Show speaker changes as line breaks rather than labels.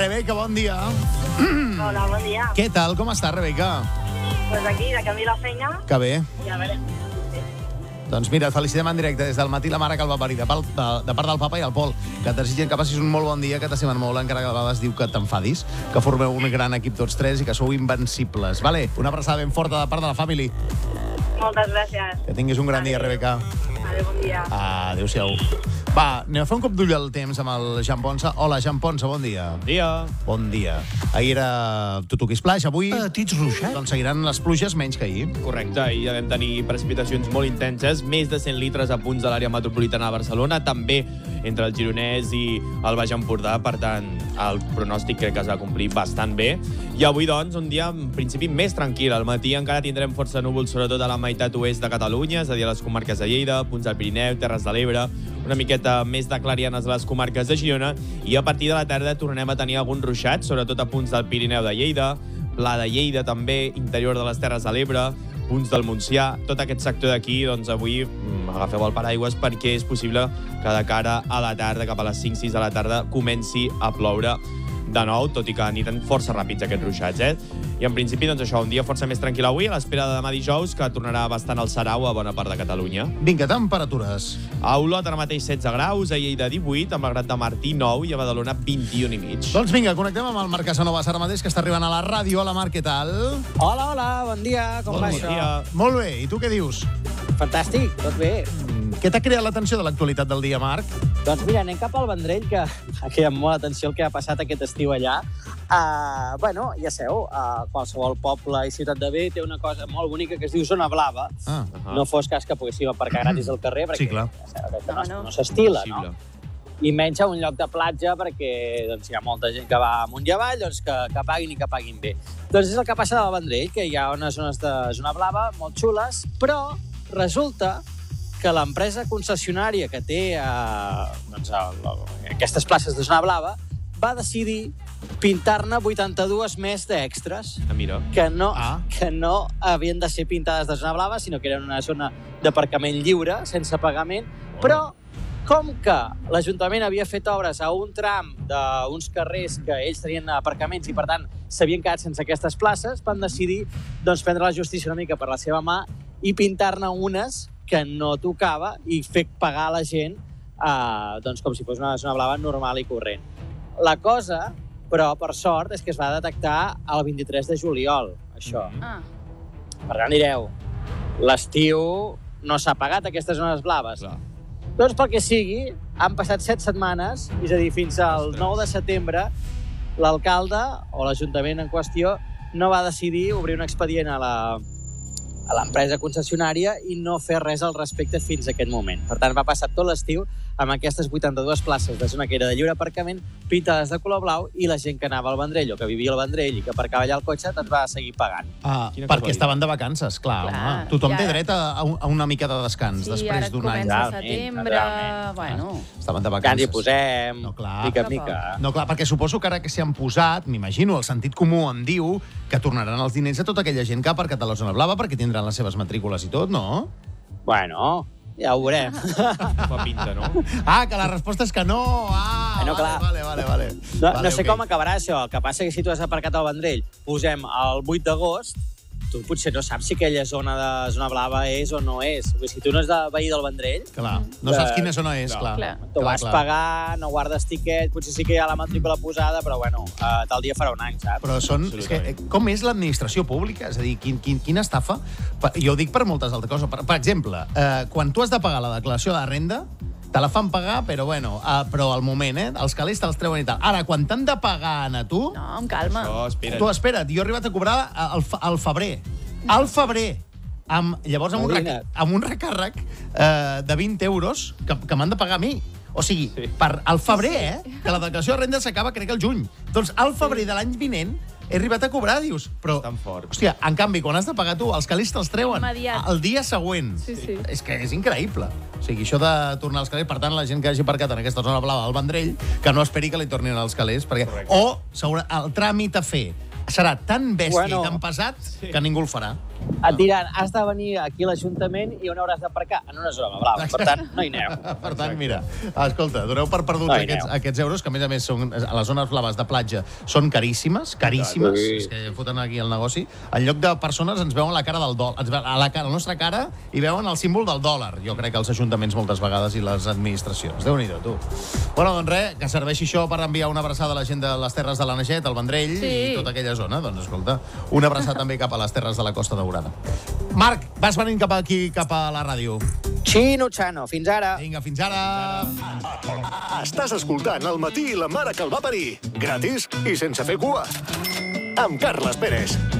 Rebeca, bon dia.
Hola, bon dia.
Què tal? Com està, Rebeca?
Pues aquí, de camí a la feina.
Que bé.
I a veure...
Doncs mira, et felicitem en directe des del matí la mare que el va parir, de part del papa i el Pol, que et desitgen que passis un molt bon dia, que t'estimen molt, encara que a vegades diu que t'enfadis, que formeu un gran equip tots tres i que sou invencibles. Vale, una abraçada ben forta de part de la family.
Moltes gràcies.
Que tinguis un gran dia, Rebeca.
Adéu, bon dia.
Adéu-siau. Va, anem a fer un cop d'ull al temps amb el Jean Ponsa. Hola, Jean Ponsa, bon dia.
Bon dia.
Bon dia. Ahir era Tutuki Splash, avui...
Petits ruixats.
Doncs seguiran les pluges menys que ahir.
Correcte, i ja vam tenir precipitacions molt intenses, més de 100 litres a punts de l'àrea metropolitana de Barcelona, també entre el Gironès i el Baix Empordà, per tant, el pronòstic crec que es va complir bastant bé. I avui, doncs, un dia, en principi, més tranquil. Al matí encara tindrem força núvols, sobretot a la meitat oest de Catalunya, és a dir, a les comarques de Lleida, punts del Pirineu, Terres de l'Ebre, una miqueta més de clarianes a les comarques de Girona, i a partir de la tarda tornem a tenir alguns ruixats, sobretot a punts del Pirineu de Lleida, Pla de Lleida també, interior de les Terres de l'Ebre, punts del Montsià, tot aquest sector d'aquí, doncs avui agafeu el paraigües perquè és possible que de cara a la tarda, cap a les 5-6 de la tarda, comenci a ploure de nou, tot i que aniran força ràpids aquests ruixats, I en principi, doncs això, un dia força més tranquil avui, a l'espera de demà dijous, que tornarà bastant al sarau a bona part de Catalunya.
Vinga, temperatures.
A Olot ara mateix 16 graus, a Lleida 18, amb el Grat de Martí 9 i a Badalona 21 i mig.
Doncs vinga, connectem amb el Marc Casanovas ara mateix, que està arribant a la ràdio. Hola, Marc, què tal?
Hola, hola, bon dia, com va
Bon
això?
dia.
Molt bé, i tu què dius?
Fantàstic, tot bé.
Què t'ha creat l'atenció de l'actualitat del dia, Marc?
Doncs mira, anem cap al Vendrell, que ha cridat molt l'atenció el que ha passat aquest estiu allà. Bueno, ja sabeu, qualsevol poble i ciutat de bé té una cosa molt bonica que es diu Zona Blava. No fos cas que poguéssim aparcar gratis al carrer, perquè
Sí, clar.
ja sabeu que no s'estila, no? I menys a un lloc de platja, perquè doncs, hi ha molta gent que va amunt i avall, doncs que paguin i que paguin bé. Doncs és el que passa al Vendrell, que hi ha unes zones de Zona Blava molt xules, però resulta que l'empresa concessionària que té aquestes places de Zona Blava va decidir pintar-ne 82 més d'extres
Mira.
que no havien de ser pintades de Zona Blava, sinó que eren una zona d'aparcament lliure, sense pagament, però com que l'Ajuntament havia fet obres a un tram d'uns carrers que ells tenien aparcaments i, per tant, s'havien quedat sense aquestes places, van decidir doncs, prendre la justícia una mica per la seva mà i pintar-ne unes que no tocava i fer pagar a la gent doncs, com si fos una zona blava normal i corrent. La cosa, però, per sort, és que es va detectar el 23 de juliol, això. Per tant, direu, l'estiu no s'ha pagat aquestes zones blaves.
Clar.
Doncs pel que sigui, han passat 7 setmanes, és a dir, fins al 9 de setembre, l'alcalde o l'Ajuntament en qüestió no va decidir obrir un expedient a l'empresa concessionària i no fer res al respecte fins a aquest moment. Per tant, va passar tot l'estiu amb aquestes 82 places de zona que era de lliure aparcament pintades de color blau i la gent que anava al Vendrell o que vivia al Vendrell i que aparcava allà el cotxe doncs va seguir pagant.
Perquè estaven de vacances, clar. Home. Tothom té dret a una mica de descans després d'un any.
Sí, ara comença setembre... Bueno...
Estaven de
Que
vacances.
ens hi posem, mica en mica.
No, clar, perquè suposo que ara que s'hi han posat, m'imagino, el sentit comú em diu que tornaran els diners a tota aquella gent que ha aparcat a la zona blava perquè tindran les seves matrícules i tot, no?
Bueno, ja ho veurem.
Fa pinta, no?
Que la resposta és que no.
No, clar.
Vale.
No sé com acabarà això. El que passa és que si tu has aparcat al Vendrell, posem el 8 d'agost, tu potser no saps si aquella zona de zona blava és o no és. Si tu no ets de veí del Vendrell...
Clar, no saps quina zona és, clar.
Tu vas pagar, no guardes tiquet, potser sí que hi ha la matrícula posada, però bueno, tal dia farà un any, saps?
Però és que, com és l'administració pública? És a dir, quina estafa? Jo ho dic per moltes altres coses. Per exemple, quan tu has de pagar la declaració de renda, te la fan pagar, però bueno, però al moment, els calés te'ls treuen i tal. Ara, quan t'han de pagar a tu...
No, amb calma.
Tu, espera't, jo he arribat a cobrar al febrer. Al febrer. Llavors, amb un recàrrec de 20 euros que m'han de pagar a mi. O sigui, al febrer, que la declaració de renda s'acaba, crec, al juny. Doncs al febrer de l'any vinent he arribat a cobrar, dius. Però, hòstia, en canvi, quan has de pagar tu, els calés te'ls treuen el dia següent. És que és increïble. O sigui, això de tornar els calés, per tant, la gent que hagi aparcat en aquesta zona blava del Vendrell, que no esperi que li tornin els calés, perquè... O el tràmit a fer serà tan bèstia i tan pesat que ningú el farà.
Et diran, has de venir aquí a l'Ajuntament i on hauràs d'aparcar? En una zona blava. Per tant, no hi aneu.
Per tant, mira, escolta, doneu per perduts aquests euros, que a més són, a les zones blaves de platja són caríssimes, és que foten aquí el negoci. En lloc de persones ens veuen la cara del dòlar, a la nostra cara i veuen el símbol del dòlar. Jo crec que els ajuntaments moltes vegades i les administracions. Déu-n'hi-do, tu. Bueno, doncs res, que serveixi això per enviar una abraçada a la gent de les Terres de l'Aneget, el Vendrell i tota aquella zona. Doncs escolta, una abraçada també cap a les Terres de la Costa Daurada. Marc, vas venint cap aquí, cap a la ràdio.
Xino, Xano, fins ara.
Vinga, fins ara.
Estàs escoltant El matí i la mare que el va parir. Gratis i sense fer cua. Amb Carles Pérez.